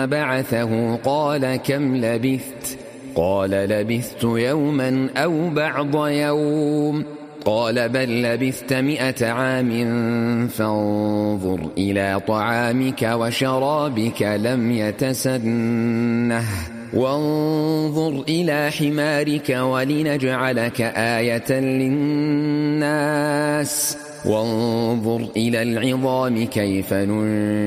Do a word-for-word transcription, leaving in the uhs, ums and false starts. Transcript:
ثم بعثه قال كم لبثت؟ قال لبثت يوما أو بعض يوم. قال بل لبثت مئة عام فانظر إلى طعامك وشرابك لم يتسنه وانظر إلى حمارك ولنجعلك آية للناس وانظر إلى العظام كيف ننشزها